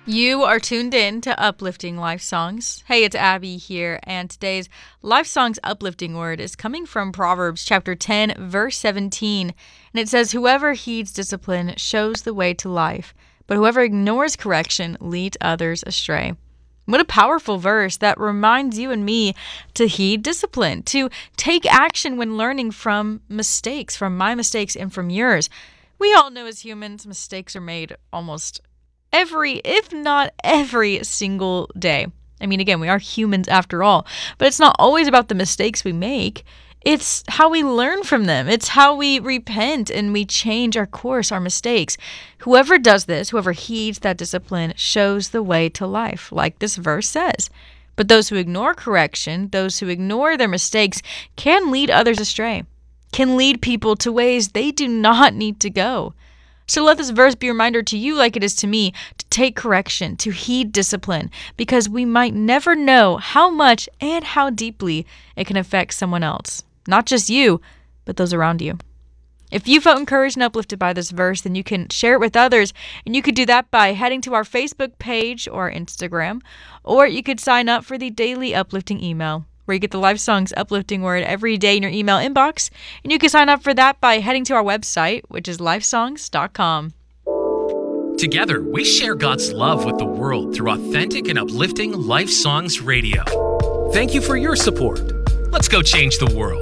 You are tuned in to Uplifting Life Songs. Hey, it's Abby here, and today's Life Songs uplifting word is coming from Proverbs chapter 10, verse 17. And it says, "Whoever heeds discipline shows the way to life, but whoever ignores correction leads others astray." What a powerful verse that reminds you and me to heed discipline, to take action when learning from mistakes, from my mistakes and from yours. We all know as humans, mistakes are made almost if not every single day. I mean, again, we are humans after all, but it's not always about the mistakes we make. It's how we learn from them. It's how we repent and we change our course, our mistakes. Whoever does this, whoever heeds that discipline, shows the way to life, like this verse says. But those who ignore correction, those who ignore their mistakes, can lead others astray, can lead people to ways they do not need to go. So let this verse be a reminder to you, like it is to me, to take correction, to heed discipline, because we might never know how much and how deeply it can affect someone else. Not just you, but those around you. If you felt encouraged and uplifted by this verse, then you can share it with others, and you could do that by heading to our Facebook page or Instagram, or you could sign up for the daily uplifting email, where you get the Life Songs uplifting word every day in your email inbox. And you can sign up for that by heading to our website, which is lifesongs.com. Together, we share God's love with the world through authentic and uplifting Life Songs Radio. Thank you for your support. Let's go change the world.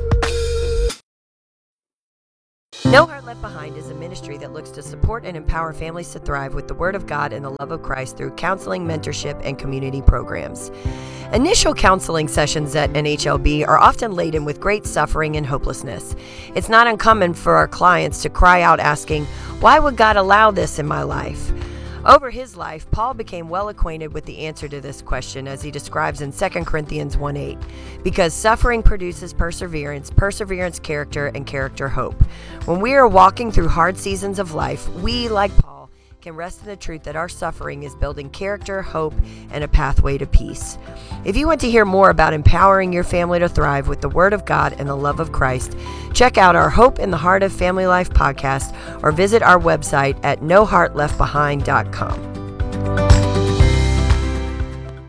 No Heart Left Behind is a ministry that looks to support and empower families to thrive with the Word of God and the love of Christ through counseling, mentorship, and community programs. Initial counseling sessions at NHLB are often laden with great suffering and hopelessness. It's not uncommon for our clients to cry out asking, "Why would God allow this in my life?" Over his life, Paul became well acquainted with the answer to this question as he describes in 2 Corinthians 1:8, because suffering produces perseverance, perseverance character, and character hope. When we are walking through hard seasons of life, we, like Paul, can rest in the truth that our suffering is building character, hope, and a pathway to peace. If you want to hear more about empowering your family to thrive with the Word of God and the love of Christ, check out our Hope in the Heart of Family Life podcast or visit our website at noheartleftbehind.com.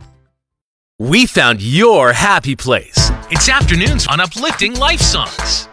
We found your happy place. It's afternoons on Uplifting Life Songs.